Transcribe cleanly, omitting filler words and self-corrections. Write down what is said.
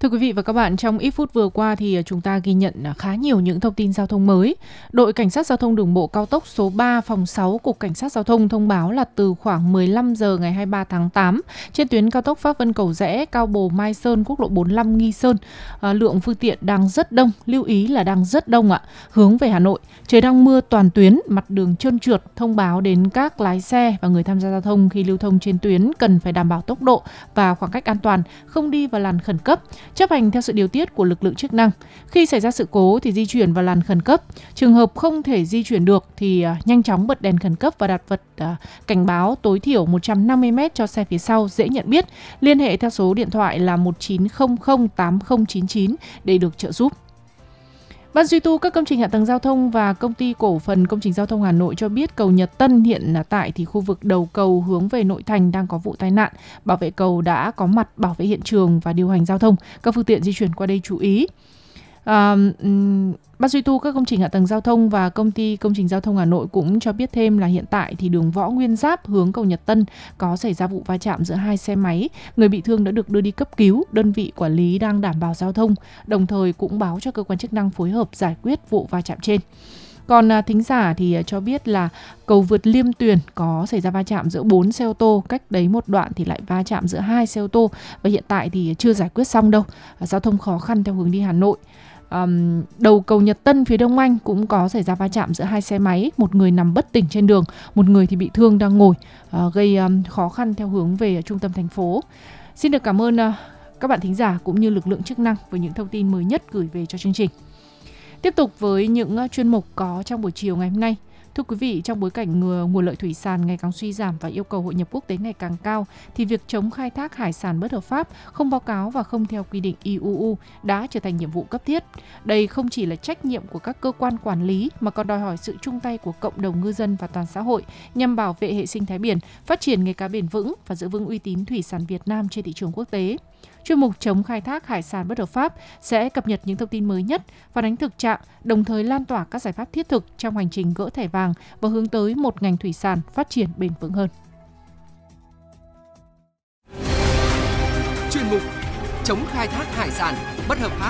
Thưa quý vị và các bạn, trong ít phút vừa qua thì chúng ta ghi nhận khá nhiều những thông tin giao thông mới. Đội Cảnh sát Giao thông Đường bộ Cao tốc số 3 phòng 6 Cục Cảnh sát Giao thông thông báo là từ khoảng 15 giờ ngày 23 tháng 8, trên tuyến cao tốc Pháp Vân Cầu Giẽ, Cao Bồ Mai Sơn, quốc lộ 45 Nghi Sơn, lượng phương tiện đang rất đông, lưu ý là đang rất đông ạ, hướng về Hà Nội. Trời đang mưa toàn tuyến, mặt đường trơn trượt, thông báo đến các lái xe và người tham gia giao thông khi lưu thông trên tuyến cần phải đảm bảo tốc độ và khoảng cách an toàn, không đi vào làn khẩn cấp, chấp hành theo sự điều tiết của lực lượng chức năng. Khi xảy ra sự cố thì di chuyển vào làn khẩn cấp. Trường hợp không thể di chuyển được thì nhanh chóng bật đèn khẩn cấp và đặt vật cảnh báo tối thiểu 150m cho xe phía sau dễ nhận biết. Liên hệ theo số điện thoại là 1900 8099 để được trợ giúp. Ban duy tu các công trình hạ tầng giao thông và Công ty Cổ phần Công trình Giao thông Hà Nội cho biết cầu Nhật Tân hiện tại thì khu vực đầu cầu hướng về nội thành đang có vụ tai nạn. Bảo vệ cầu đã có mặt bảo vệ hiện trường và điều hành giao thông. Các phương tiện di chuyển qua đây chú ý. Ban duy tu các công trình hạ tầng giao thông và Công ty Công trình Giao thông Hà Nội cũng cho biết thêm là hiện tại thì đường Võ Nguyên Giáp hướng cầu Nhật Tân có xảy ra vụ va chạm giữa hai xe máy. Người bị thương đã được đưa đi cấp cứu, đơn vị quản lý đang đảm bảo giao thông, đồng thời cũng báo cho cơ quan chức năng phối hợp giải quyết vụ va chạm trên. Còn thính giả thì cho biết là cầu vượt Liêm Tuyền có xảy ra va chạm giữa 4 xe ô tô, cách đấy một đoạn thì lại va chạm giữa 2 xe ô tô và hiện tại thì chưa giải quyết xong đâu. Giao thông khó khăn theo hướng đi Hà Nội. Đầu cầu Nhật Tân phía Đông Anh cũng có xảy ra va chạm giữa hai xe máy, một người nằm bất tỉnh trên đường, một người thì bị thương đang ngồi, gây khó khăn theo hướng về trung tâm thành phố. Xin được cảm ơn các bạn thính giả cũng như lực lượng chức năng với những thông tin mới nhất gửi về cho chương trình. Tiếp tục với những chuyên mục có trong buổi chiều ngày hôm nay. Thưa quý vị, trong bối cảnh nguồn lợi thủy sản ngày càng suy giảm và yêu cầu hội nhập quốc tế ngày càng cao, thì việc chống khai thác hải sản bất hợp pháp, không báo cáo và không theo quy định IUU đã trở thành nhiệm vụ cấp thiết. Đây không chỉ là trách nhiệm của các cơ quan quản lý mà còn đòi hỏi sự chung tay của cộng đồng ngư dân và toàn xã hội nhằm bảo vệ hệ sinh thái biển, phát triển nghề cá bền vững và giữ vững uy tín thủy sản Việt Nam trên thị trường quốc tế. Chuyên mục chống khai thác hải sản bất hợp pháp sẽ cập nhật những thông tin mới nhất, phản ánh thực trạng, đồng thời lan tỏa các giải pháp thiết thực trong hành trình gỡ thẻ vàng và hướng tới một ngành thủy sản phát triển bền vững hơn. Chuyên mục chống khai thác hải sản bất hợp pháp